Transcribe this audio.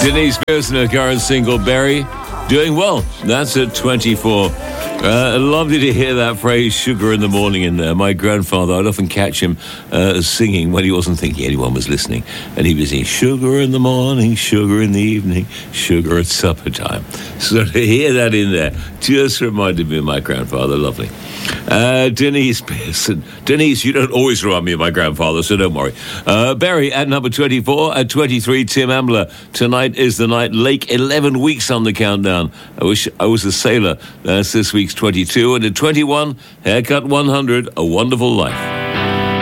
Denise Pearson, her current single, Berry, doing well. That's at 24. Lovely to hear that phrase, sugar in the morning, in there. My grandfather, I'd often catch him singing when he wasn't thinking anyone was listening. And he was saying, sugar in the morning, sugar in the evening, sugar at supper time. So to hear that in there just reminded me of my grandfather. Lovely. Denise Pearson. Denise, you don't always remind me of my grandfather, so don't worry. Berry at number 24. At 23, Tim Ambler. Tonight is the night. Lake, 11 weeks on the countdown. I wish I was a sailor. That's this week's 22. And at 21, Haircut 100, A Wonderful Life.